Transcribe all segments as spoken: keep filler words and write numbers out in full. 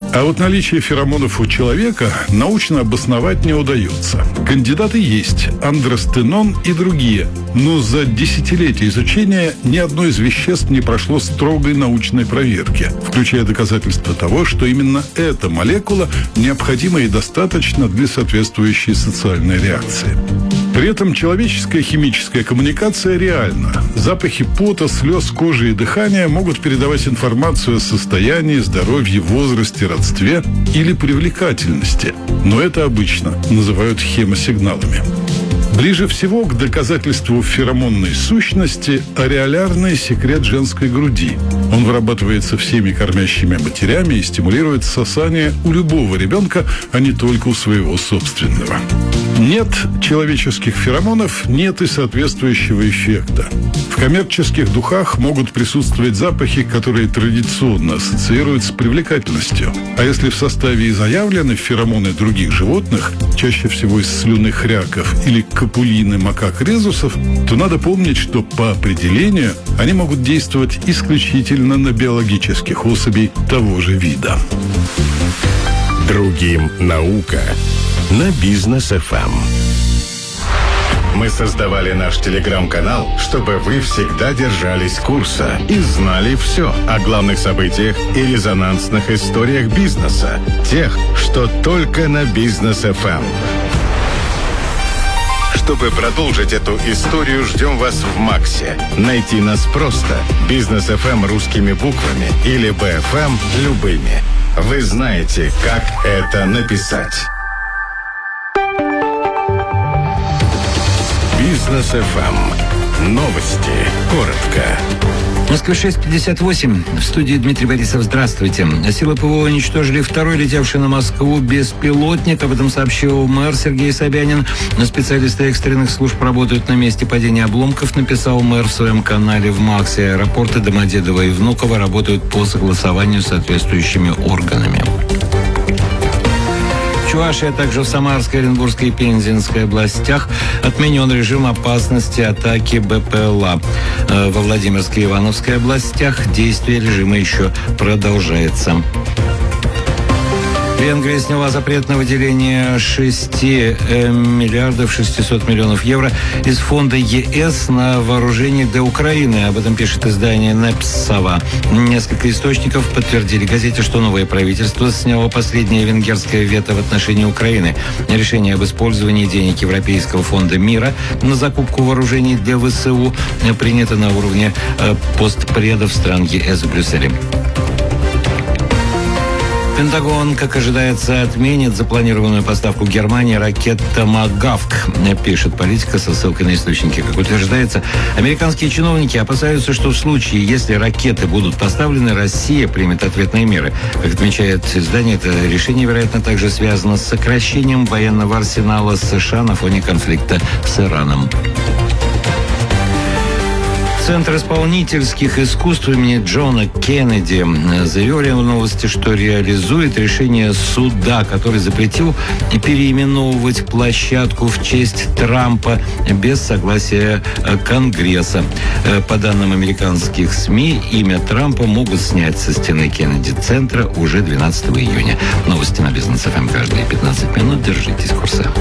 А вот наличие феромонов у человека научно обосновать не удается. Кандидаты есть – андростенон и другие. Но за десятилетия изучения ни одно из веществ не прошло строгой научной проверки, включая доказательства того, что именно эта молекула необходима и достаточно для соответствующей социальной реакции. При этом человеческая химическая коммуникация реальна. Запахи пота, слез, кожи и дыхания могут передавать информацию о состоянии, здоровье, возрасте, родстве или привлекательности. Но это обычно называют хемосигналами. Ближе всего к доказательству феромонной сущности ареолярный секрет женской груди. Он вырабатывается всеми кормящими матерями и стимулирует сосание у любого ребенка, а не только у своего собственного. Нет человеческих феромонов, нет и соответствующего эффекта. В коммерческих духах могут присутствовать запахи, которые традиционно ассоциируют с привлекательностью. А если в составе и заявлены феромоны других животных, чаще всего из слюны хряков или капулины макак резусов, то надо помнить, что по определению они могут действовать исключительно на биологических особей того же вида. Другим наука на Бизнес эф эм. Мы создавали наш телеграм-канал, чтобы вы всегда держались курса и знали все о главных событиях и резонансных историях бизнеса, тех, что только на Бизнес эф эм. Чтобы продолжить эту историю, ждем вас в Максе. Найти нас просто. Бизнес эф эм русскими буквами или би эф эм любыми. Вы знаете, как это написать. Бизнес эф эм. Новости. Коротко. Москва шесть пятьдесят восемь. В студии Дмитрий Борисов. Здравствуйте. Силы ПВО уничтожили второй летевший на Москву беспилотник. Об этом сообщил мэр Сергей Собянин. Специалисты экстренных служб работают на месте падения обломков, написал мэр в своем канале в Максе. Аэропорты Домодедово и Внуково работают по согласованию с соответствующими органами. В Чувашии, а также в Самарской, Оренбургской и Пензенской областях отменен режим опасности атаки бэ пэ эл а. Во Владимирской и Ивановской областях действие режима еще продолжается. Венгрия сняла запрет на выделение шести миллиардов шестисот миллионов евро из фонда е эс на вооружение для Украины. Об этом пишет издание Непсава. Несколько источников подтвердили газете, что новое правительство сняло последнее венгерское вето в отношении Украины. Решение об использовании денег Европейского фонда мира на закупку вооружений для вэ эс у принято на уровне постпредов стран е эс в Брюсселе. Пентагон, как ожидается, отменит запланированную поставку Германии ракет «Томагавк», пишет «Политика» со ссылкой на источники. Как утверждается, американские чиновники опасаются, что в случае, если ракеты будут поставлены, Россия примет ответные меры. Как отмечает издание, это решение, вероятно, также связано с сокращением военного арсенала США на фоне конфликта с Ираном. Центр исполнительских искусств имени Джона Кеннеди заявил в новости, что реализует решение суда, который запретил переименовывать площадку в честь Трампа без согласия Конгресса. По данным американских СМИ, имя Трампа могут снять со стены Кеннеди-центра уже двенадцатого июня. Новости на Бизнес эф эм каждые пятнадцать минут. Держитесь курса.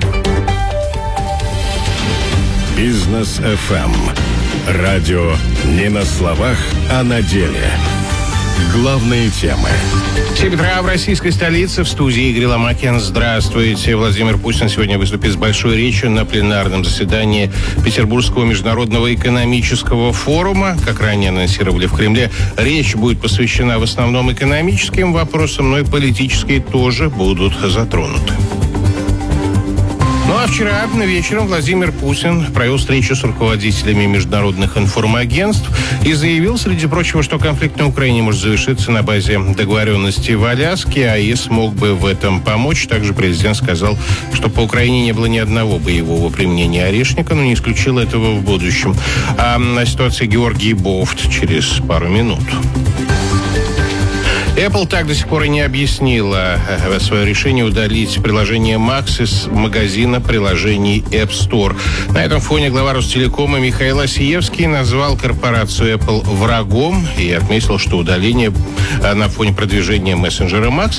Бизнес эф эм. Радио не на словах, а на деле. Главные темы. семь утра в российской столице. В студии Игорь Ломакин. Здравствуйте. Владимир Путин сегодня выступит с большой речью на пленарном заседании Петербургского международного экономического форума. Как ранее анонсировали в Кремле, речь будет посвящена в основном экономическим вопросам, но и политические тоже будут затронуты. Ну а вчера вечером Владимир Путин провел встречу с руководителями международных информагентств и заявил, среди прочего, что конфликт на Украине может завершиться на базе договоренности в Аляске, а ЕС мог бы в этом помочь. Также президент сказал, что по Украине не было ни одного боевого применения Орешника, но не исключил этого в будущем. А на ситуации Георгий Бофт через пару минут. Apple так до сих пор и не объяснила свое решение удалить приложение Max из магазина приложений App Store. На этом фоне глава Ростелекома Михаил Осиевский назвал корпорацию Apple врагом и отметил, что удаление на фоне продвижения мессенджера Max